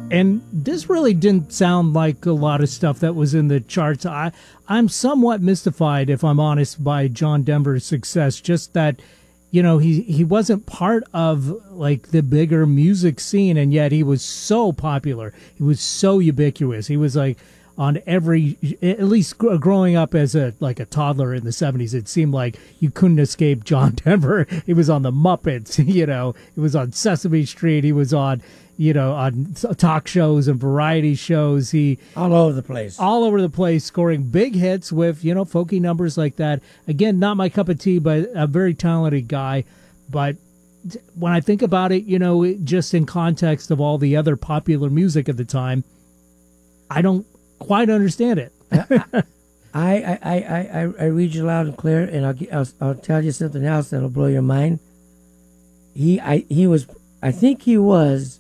And this really didn't sound like a lot of stuff that was in the charts. I'm somewhat mystified, if I'm honest, by John Denver's success. Just that, he wasn't part of like the bigger music scene, and yet he was so popular. He was so ubiquitous. He was like on every, at least growing up as a toddler in the 70s, it seemed like you couldn't escape John Denver. He was on the Muppets, he was on Sesame Street, he was on talk shows and variety shows. He all over the place, scoring big hits with, folky numbers like that. Again, not my cup of tea, but a very talented guy. But when I think about it, just in context of all the other popular music at the time, I don't quite understand it. I read you loud and clear, and I'll tell you something else that'll blow your mind. I think he was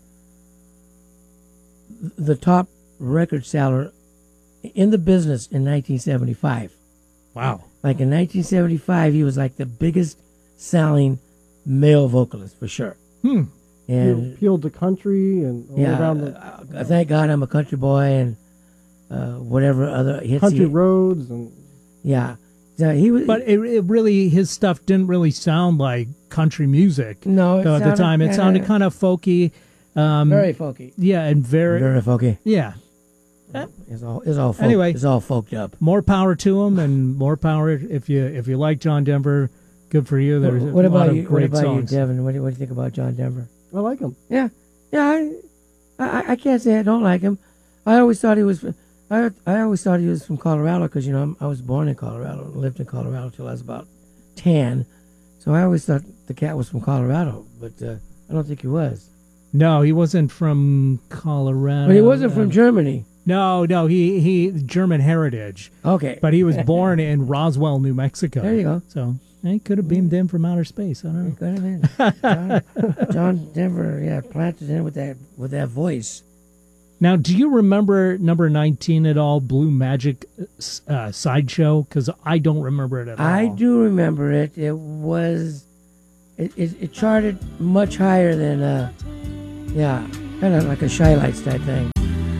the top record seller in the business in 1975. Wow. Like in 1975, he was like the biggest selling male vocalist for sure. And he appealed to country and all around thank God I'm a country boy and whatever other hits. Country roads and so he was. But it really, his stuff didn't really sound like country music. No, at the time it sounded kind of folky. Very folky. Yeah, and very folky. Yeah. It's all folk, anyway. It's all folked up. More power to him, and more power if you like John Denver. Good for you. There's what a about lot you? of great what about songs. you, Devin? What do you think about John Denver? I like him. Yeah. I can't say I don't like him. I always thought he was. I always thought he was from Colorado because I was born in Colorado and lived in Colorado until I was about 10. So I always thought the cat was from Colorado, but I don't think he was. No, he wasn't from Colorado. But he wasn't from Germany. No, he German heritage. Okay. But he was born in Roswell, New Mexico. There you go. So he could have beamed in from outer space. I don't know. Could have been. John Denver, planted in with that voice. Now, do you remember number 19 at all, Blue Magic Sideshow? Because I don't remember it at all. I do remember it. It was, it charted much higher than, kind of like a Shy Lights type thing.